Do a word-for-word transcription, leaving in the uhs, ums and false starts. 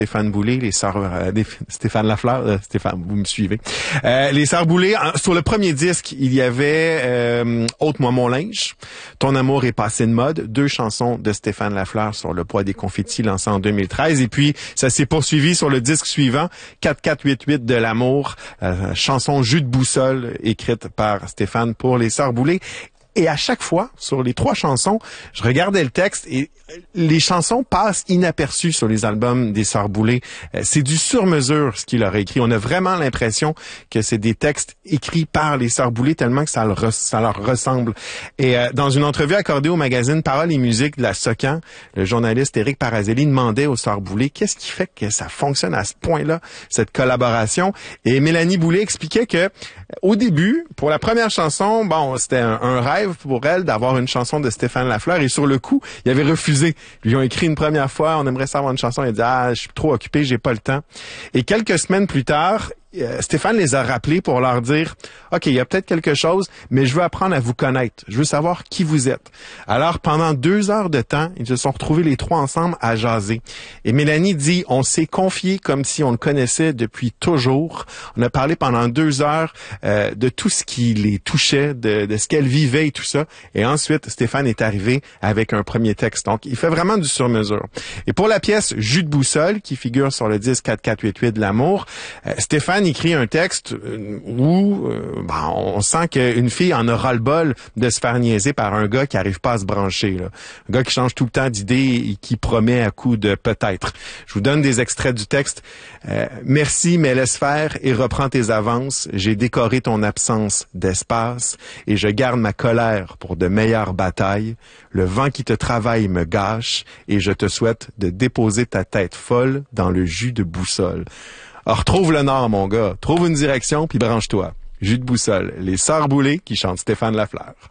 Stéphane Boulay, les sœurs euh, Stéphane Lafleur, euh, Stéphane, vous me suivez. Euh, les sœurs Boulay, en, sur le premier disque, il y avait euh, Ôte-moi mon linge, Ton amour est passé de mode, deux chansons de Stéphane Lafleur sur le poids des confettis lancées en deux mille treize, et puis ça s'est poursuivi sur le disque suivant, quatre quatre huit huit de l'amour, euh, chanson Jus de boussole écrite par Stéphane pour les sœurs Boulay. Et à chaque fois, sur les trois chansons, je regardais le texte et les chansons passent inaperçues sur les albums des sœurs Boulay. C'est du sur-mesure ce qu'il a écrit. On a vraiment l'impression que c'est des textes écrits par les sœurs Boulay tellement que ça, le re- ça leur ressemble. Et euh, dans une entrevue accordée au magazine Paroles et musique de la Socan, le journaliste Éric Parazelli demandait aux sœurs Boulay qu'est-ce qui fait que ça fonctionne à ce point-là, cette collaboration. Et Mélanie Boulay expliquait que au début, pour la première chanson, bon, c'était un, un rêve pour elle d'avoir une chanson de Stéphane Lafleur et sur le coup, il avait refusé. Ils lui ont écrit une première fois, on aimerait savoir une chanson, il a dit « Ah, je suis trop occupé, j'ai pas le temps ». Et quelques semaines plus tard, Euh, Stéphane les a rappelés pour leur dire « OK, il y a peut-être quelque chose, mais je veux apprendre à vous connaître. Je veux savoir qui vous êtes. » Alors, pendant deux heures de temps, ils se sont retrouvés les trois ensemble à jaser. Et Mélanie dit « On s'est confié comme si on le connaissait depuis toujours. On a parlé pendant deux heures euh, de tout ce qui les touchait, de, de ce qu'elle vivait et tout ça. Et ensuite, Stéphane est arrivé avec un premier texte. Donc, il fait vraiment du sur-mesure. Et pour la pièce « Jus de boussole » qui figure sur le disque quatre quatre huit huit de l'amour, euh, Stéphane écrit un texte où euh, ben, on sent qu'une fille en aura le bol de se faire niaiser par un gars qui arrive pas à se brancher. Là. Un gars qui change tout le temps d'idée et qui promet à coup de peut-être. Je vous donne des extraits du texte. Euh, Merci, mais laisse faire et reprends tes avances. J'ai décoré ton absence d'espace et je garde ma colère pour de meilleures batailles. Le vent qui te travaille me gâche et je te souhaite de déposer ta tête folle dans le jus de boussole. Alors, retrouve le nord, mon gars. Trouve une direction, puis branche-toi. Jus de boussole. Les sœurs Boulay qui chantent Stéphane Lafleur.